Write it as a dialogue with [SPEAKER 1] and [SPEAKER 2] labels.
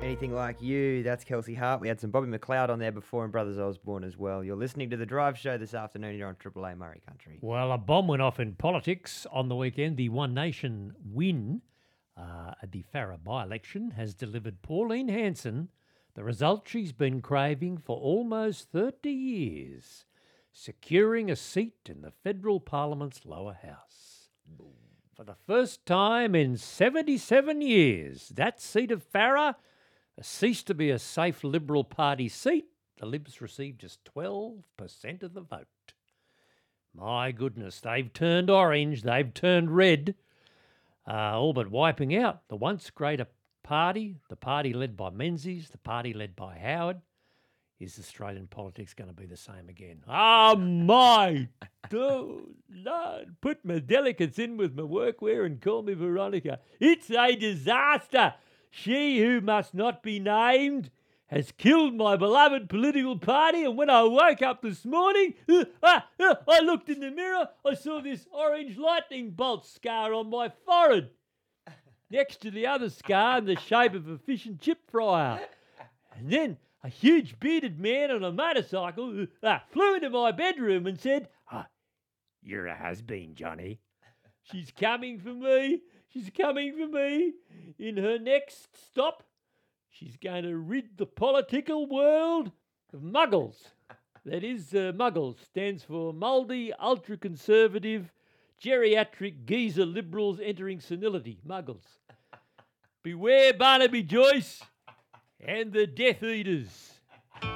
[SPEAKER 1] Anything Like You, that's Kelsey Hart. We had some Bobby McLeod on there before and Brothers Osborne as well. You're listening to The Drive Show this afternoon here on Triple A Murray Country.
[SPEAKER 2] Well, a bomb went off in politics on the weekend. The One Nation win at the Farrer by-election has delivered Pauline Hanson the result she's been craving for almost 30 years, securing a seat in the federal parliament's lower house. For the first time in 77 years, that seat of Farrer has ceased to be a safe Liberal Party seat. The Libs received just 12% of the vote. My goodness, they've turned orange, they've turned red, all but wiping out the once greater party, the party led by Menzies, the party led by Howard. Is Australian politics going to be the same again? Oh, my Lord, put my delicates in with my workwear and call me Veronica. It's a disaster. She who must not be named has killed my beloved political party, and when I woke up this morning, I looked in the mirror, I saw this orange lightning bolt scar on my forehead, next to the other scar in the shape of a fish and chip fryer. And then a huge bearded man on a motorcycle flew into my bedroom and said, "You're a has-been, Johnny." She's coming for me. She's coming for me. In her next stop, she's going to rid the political world of muggles. That is, muggles stands for mouldy, ultra-conservative, geriatric geezer liberals entering senility. Muggles. Beware Barnaby Joyce and the Death Eaters.